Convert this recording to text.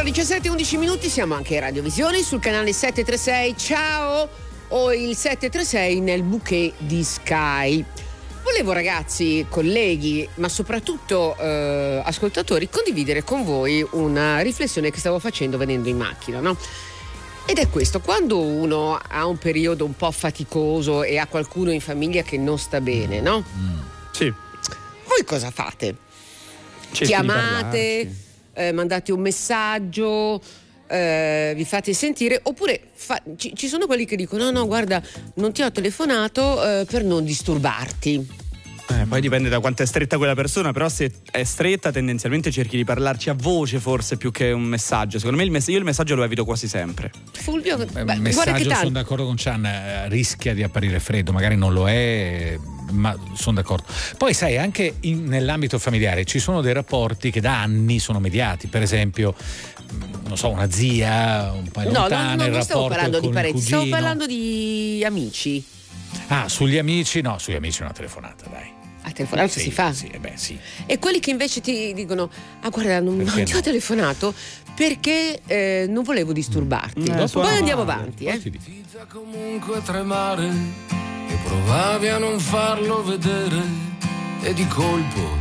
Allora, 17-11 minuti, siamo anche in radiovisione sul canale 736. Ciao, o il 736 nel bouquet di Sky. Volevo, ragazzi, colleghi, ma soprattutto ascoltatori, condividere con voi una riflessione che stavo facendo venendo in macchina, no? Ed è questo: quando uno ha un periodo un po' faticoso e ha qualcuno in famiglia che non sta bene, no? Sì. Voi cosa fate? Chiamate, mandate un messaggio, vi fate sentire, oppure ci sono quelli che dicono no, guarda, non ti ho telefonato per non disturbarti. Poi dipende da quanto è stretta quella persona, però se è stretta tendenzialmente cerchi di parlarci a voce forse più che un messaggio. Secondo me io il messaggio lo evito quasi sempre. Fulvio, il messaggio, sono d'accordo con Chan, rischia di apparire freddo, magari non lo è, ma sono d'accordo. Poi sai, anche nell'ambito familiare ci sono dei rapporti che da anni sono mediati, per esempio non so, una zia un po' lontana, non stavo parlando di parenti, stavo parlando di amici. Sugli amici una telefonata, dai. A telefonare si fa? Sì. E quelli che invece ti dicono guarda, non ti ho telefonato perché non volevo disturbarti. Poi andiamo avanti. Inizia comunque a tremare e provavi a non farlo vedere e di colpo